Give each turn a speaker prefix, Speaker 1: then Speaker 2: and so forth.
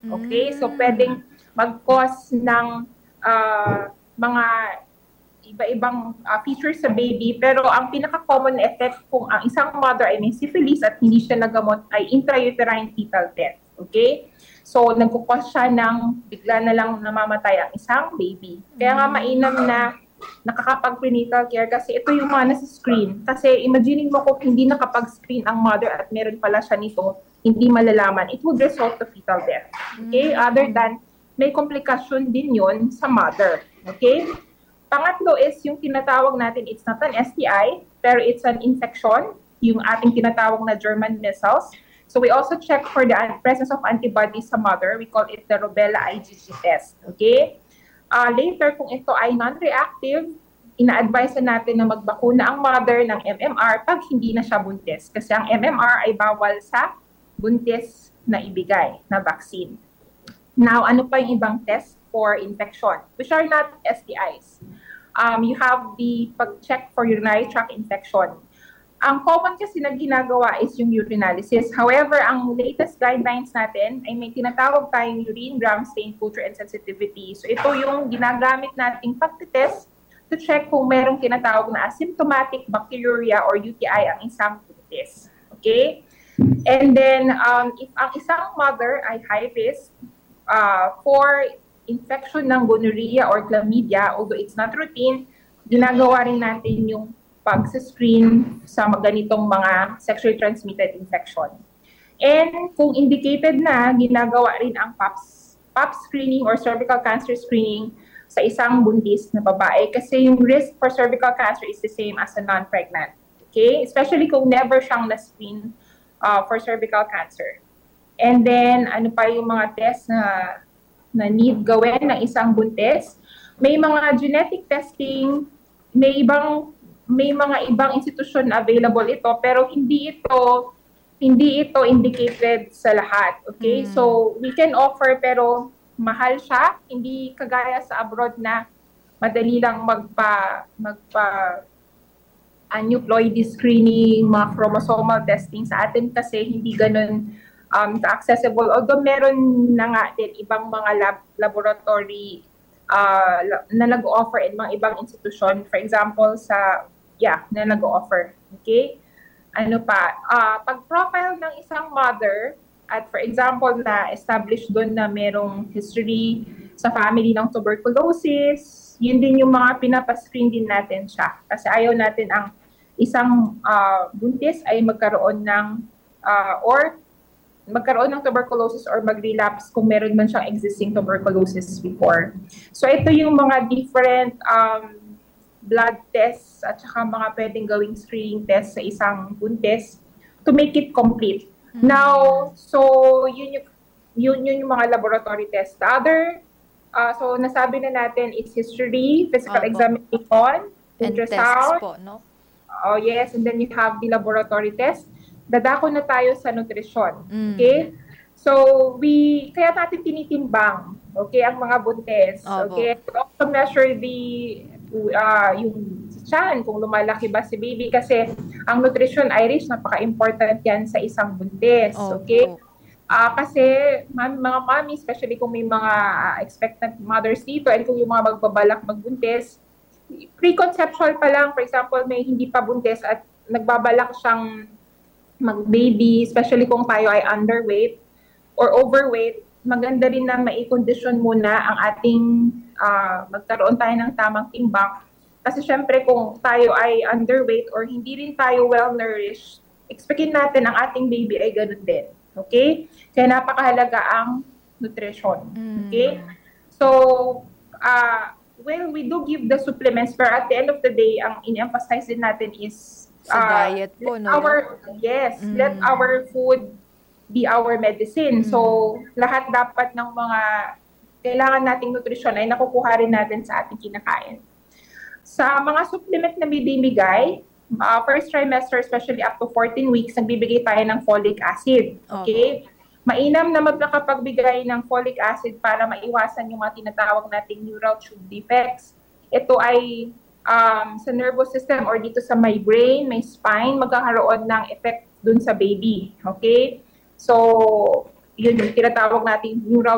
Speaker 1: Okay? So, pwedeng mag-cause ng mga iba-ibang features sa baby, pero ang pinaka-common effect kung ang isang mother ay may syphilis at hindi siya nagamot ay intrauterine fetal death. Okay? So, nagkukos siya ng bigla na lang namamatay ang isang baby. Kaya nga mainam na nakakapag-prenatal care kasi ito yung mga nasa screen. Kasi imagining mo kung hindi nakapag-screen ang mother at meron pala siya nito, hindi malalaman, it would result to fetal death. Okay? Other than, may komplikasyon din yun sa mother. Okay? Pangatlo is yung tinatawag natin, it's not an STI, pero it's an infection, yung ating tinatawag na German measles. So we also check for the presence of antibodies sa mother. We call it the rubella IgG test. Okay? Later, kung ito ay non-reactive, ina-advise natin na magbakuna ang mother ng MMR pag hindi na siya buntis. Kasi ang MMR ay bawal sa buntis na ibigay na vaccine. Now, ano pa yung ibang test for infection, which are not STIs? You have the pag-check for urinary tract infection. Ang common kasi na ginagawa is yung urinalysis. However, ang latest guidelines natin ay may tinatawag tayong urine gram stain culture and sensitivity. So ito yung ginagamit nating pagtitest to check kung merong tinatawag na asymptomatic bacteriuria or UTI ang isang buntis. Okay? And then, if ang isang mother ay high risk for infection ng gonorrhea or chlamydia, although it's not routine, ginagawa rin natin yung pag-screen sa ganitong mga sexually transmitted infection. And kung indicated na, ginagawa rin ang PAP screening or cervical cancer screening sa isang buntis na babae kasi yung risk for cervical cancer is the same as a non-pregnant. Okay? Especially kung never siyang na-screen for cervical cancer. And then, ano pa yung mga tests na need gawin ng isang buntis? May mga genetic testing, may mga ibang institusyon na available ito, pero hindi ito indicated sa lahat. Okay? So, we can offer pero mahal siya. Hindi kagaya sa abroad na madali lang aneuploidy screening, mga chromosomal testing. Sa atin kasi hindi ganun accessible. Although meron na nga din ibang mga laboratory na nag-offer in mga ibang institusyon. For example, na nag-offer. Okay? Ano pa? Pag-profile ng isang mother, at for example, na established doon na merong history sa family ng tuberculosis, yun din yung mga pinapascreen din natin siya. Kasi ayaw natin ang isang buntis ay magkaroon ng tuberculosis or mag-relapse kung meron man siyang existing tuberculosis before. So ito yung mga different blood tests at saka mga pwedeng gawing screening test sa isang buntis to make it complete. Now, so yun yung mga laboratory tests. The other, so nasabi na natin is history, physical examination, ultrasound.
Speaker 2: Po, no?
Speaker 1: Oh yes, and then you have the laboratory test. Dadako na tayo sa nutrition. Okay? So, kaya natin tinitimbang, okay, ang mga buntis. Okay? We also measure yung tiyan, kung lumalaki ba si baby. Kasi ang nutrition, Irish, napaka-important yan sa isang buntis. Okay? Kasi mga mommy, especially kung may mga expectant mothers dito, and kung yung mga magbabalak magbuntis, preconceptual pa lang, for example, may hindi pa buntis at nagbabalak siyang mag-baby, especially kung tayo ay underweight or overweight, maganda rin na mai-condition muna ang ating magkaroon tayo ng tamang timbang. Kasi syempre kung tayo ay underweight or hindi rin tayo well-nourished, expectin natin ang ating baby ay ganun din. Okay? Kaya napakahalaga ang nutrition. Okay? So, we do give the supplements, but at the end of the day, ang in-emphasize din natin is
Speaker 2: diet po, no?
Speaker 1: Let our food be our medicine. So, lahat dapat ng mga kailangan nating nutrisyon ay nakukuha rin natin sa ating kinakain. Sa mga supplement na binibigay, first trimester, especially up to 14 weeks, nagbibigay tayo ng folic acid. Okay? Mainam na magkakapagbigay ng folic acid para maiwasan yung mga tinatawag nating neural tube defects. Ito ay sa nervous system or dito sa my brain, my spine, magkakaroon ng effect dun sa baby. Okay? So, yun yung tinatawag natin neural